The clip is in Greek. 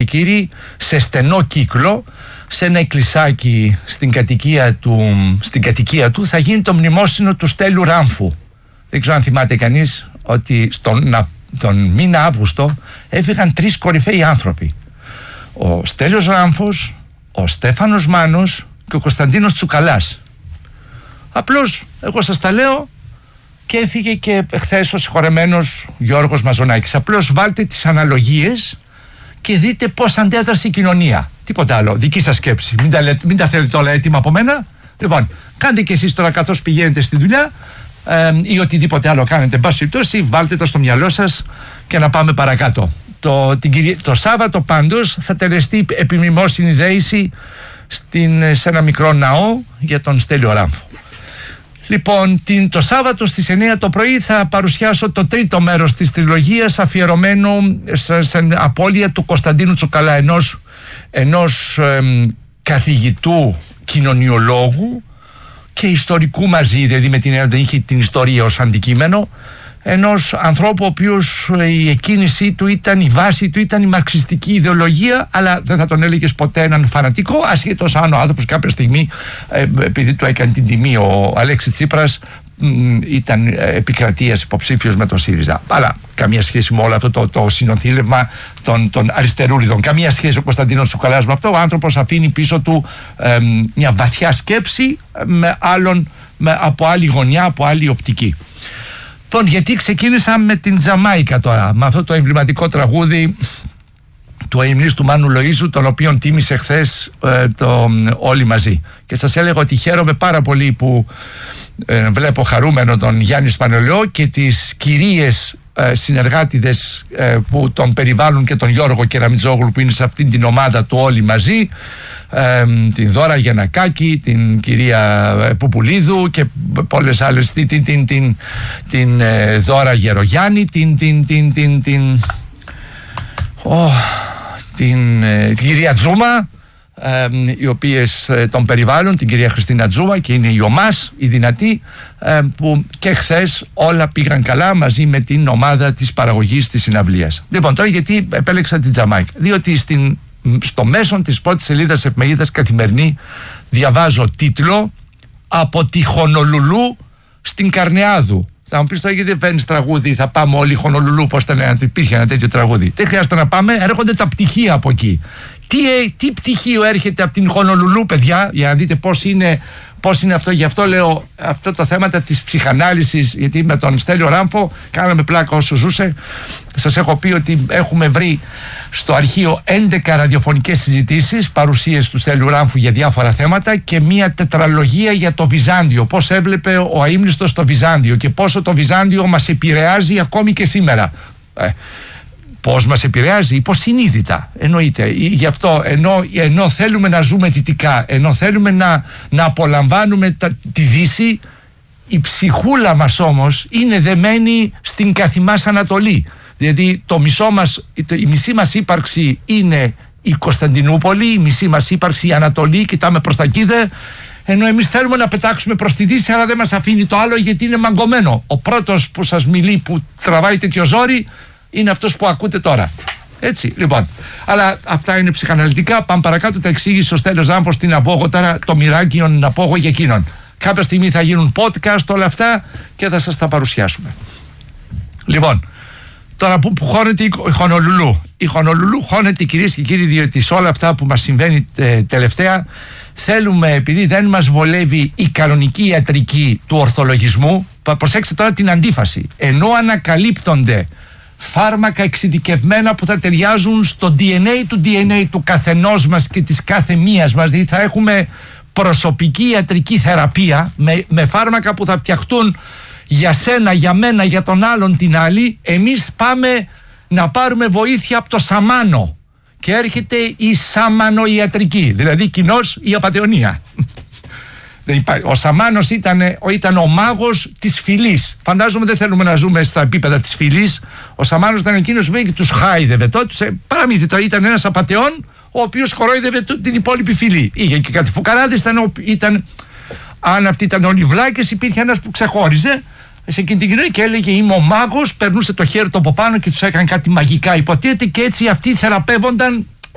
κύριοι, σε στενό κύκλο, σε ένα εκκλησάκι στην κατοικία του θα γίνει το μνημόσυνο του Στέλιου Ράμφου. Δεν ξέρω αν θυμάται κανείς ότι τον μήνα Αύγουστο έφυγαν 3 κορυφαίοι άνθρωποι: ο Στέλιος Ράμφος, ο Στέφανος Μάνος και ο Κωνσταντίνος Τσουκαλάς. Απλώς εγώ σας τα λέω, και έφυγε και χθες ο συγχωρεμένος Γιώργος Μαζονάκης. Απλώς βάλτε τις αναλογίες και δείτε πώς αντέδρασε η κοινωνία. Τίποτα άλλο, δική σας σκέψη. Μην τα θέλετε όλα έτοιμα από μένα. Λοιπόν, κάντε και εσείς τώρα καθώς πηγαίνετε στη δουλειά ή οτιδήποτε άλλο κάνετε, εν πάση περιπτώσει, βάλτε τα στο μυαλό σας και να πάμε παρακάτω. Το Σάββατο πάντως θα τελεστεί επιμνημόσυνη δέηση σε ένα μικρό ναό για τον Στέλιο Ράμφο. Λοιπόν, το Σάββατο στις 9 το πρωί θα παρουσιάσω το 3ο μέρος της τριλογίας, αφιερωμένο στην απώλεια του Κωνσταντίνου Τσουκαλά, ενός καθηγητού κοινωνιολόγου και ιστορικού μαζί, δηλαδή με την έννοια ότι είχε την ιστορία ως αντικείμενο, ενός ανθρώπου ο οποίος η εκκίνησή του η βάση του ήταν η μαρξιστική ιδεολογία, αλλά δεν θα τον έλεγες ποτέ έναν φανατικό, ασχέτως αν ο άνθρωπος κάποια στιγμή, επειδή του έκανε την τιμή ο Αλέξης Τσίπρας, ήταν επικρατείας υποψήφιος με τον ΣΥΡΙΖΑ. Αλλά καμία σχέση με όλο αυτό το συνοθήλευμα των αριστερούλιδων. Καμία σχέση ο Κωνσταντίνος Τσουκαλάς με αυτό. Ο άνθρωπος αφήνει πίσω του μια βαθιά σκέψη από άλλη γωνιά, από άλλη οπτική. Λοιπόν, γιατί ξεκίνησα με την Τζαμάικα τώρα, με αυτό το εμβληματικό τραγούδι του αημνής του Μάνου Λοΐζου, τον οποίον τίμησε χθες Όλοι Μαζί. Και σας έλεγα ότι χαίρομαι πάρα πολύ που βλέπω χαρούμενο τον Γιάννη Σπανελαιό και τις κυρίες συνεργάτιδες που τον περιβάλλουν και τον Γιώργο Κεραμιτζόγλου που είναι σε αυτήν την ομάδα του Όλοι Μαζί, την Δώρα Γιαννακάκη, την κυρία Πουπουλίδου και πολλές άλλες, την Δώρα Γερογιάννη, την κυρία Τζούμα, οι οποίες τον περιβάλλουν, την κυρία Χριστίνα Τζούμα, και είναι η ΟΜΑΣ, η δυνατή, που και χθες όλα πήγαν καλά μαζί με την ομάδα της παραγωγής της συναυλίας. Λοιπόν, τώρα γιατί επέλεξα την Τζαμάικα? Διότι στο μέσον της πρώτης σελίδας εφημερίδας Καθημερινή διαβάζω τίτλο «Από τη Χονολουλού στην Καρνεάδου». Θα μου πεις τώρα, γιατί δεν φέρνεις τραγούδι, θα πάμε όλοι Χονολουλού, πώς τα λένε, υπήρχε ένα τέτοιο τραγούδι? Δεν χρειάζεται να πάμε, έρχονται τα πτυχία από εκεί. Τι πτυχίο έρχεται από την Χονολουλού, παιδιά, για να δείτε πώς είναι αυτό. Γι' αυτό λέω αυτό το θέμα της ψυχανάλυσης, γιατί με τον Στέλιο Ράμφο κάναμε πλάκα όσο ζούσε. Σας έχω πει ότι έχουμε βρει στο αρχείο 11 ραδιοφωνικές συζητήσεις, παρουσίες του Στέλιου Ράμφου για διάφορα θέματα και μία τετραλογία για το Βυζάντιο. Πώς έβλεπε ο αείμνηστος το Βυζάντιο και πόσο το Βυζάντιο μας επηρεάζει ακόμη και σήμερα. Πώς μας επηρεάζει? Υποσυνείδητα, εννοείται. Γι' αυτό ενώ θέλουμε να ζούμε δυτικά, ενώ θέλουμε να απολαμβάνουμε τη Δύση, η ψυχούλα μας όμως είναι δεμένη στην καθημάς Ανατολή. Δηλαδή η μισή μας ύπαρξη είναι η Κωνσταντινούπολη, η μισή μας ύπαρξη η Ανατολή, κοιτάμε προς τα κείδε, ενώ εμείς θέλουμε να πετάξουμε προς τη Δύση, αλλά δεν μας αφήνει το άλλο γιατί είναι μαγκωμένο. Ο πρώτος που σας μιλεί, που τραβάει τέτοιο ζόρι, είναι αυτός που ακούτε τώρα. Έτσι, λοιπόν. Αλλά αυτά είναι ψυχαναλυτικά. Πάμε παρακάτω. Τα εξήγησε ο Στέλιος Ράμφος. Τι να πω εγώ τώρα, το μοιράκι να πω εγώ για εκείνον. Κάποια στιγμή θα γίνουν podcast όλα αυτά και θα σας τα παρουσιάσουμε. Λοιπόν, τώρα που χώνεται η Χονολουλού. Η Χονολουλού χώνεται, κυρίες και κύριοι, διότι σε όλα αυτά που μας συμβαίνει τελευταία, θέλουμε, επειδή δεν μας βολεύει η κανονική ιατρική του ορθολογισμού, προσέξτε τώρα την αντίφαση. Ενώ ανακαλύπτονται φάρμακα εξειδικευμένα που θα ταιριάζουν στο DNA του καθενός μας και της κάθε μίας μας, δηλαδή θα έχουμε προσωπική ιατρική θεραπεία με φάρμακα που θα φτιαχτούν για σένα, για μένα, για τον άλλον την άλλη. Εμείς πάμε να πάρουμε βοήθεια από το σαμάνο και έρχεται η σαμανοϊατρική, δηλαδή κοινώς η απατεωνία. Ο σαμάνος ήταν ο μάγος της φυλής. Φαντάζομαι δεν θέλουμε να ζούμε στα επίπεδα της φυλής. Ο σαμάνος ήταν εκείνος που τους χάιδευε. Τότε παραμύθι, ήταν ένας απατεών ο οποίος χορόιδευε την υπόλοιπη φυλή. Είχε και κάτι φουκαράδες, αν αυτοί ήταν όλοι βλάκες, υπήρχε ένας που ξεχώριζε σε εκείνη την κοινωνία και έλεγε «Είμαι ο μάγος», περνούσε το χέρι του από πάνω και τους έκανε κάτι μαγικά, υποτίθεται, και έτσι αυτοί θεραπεύονταν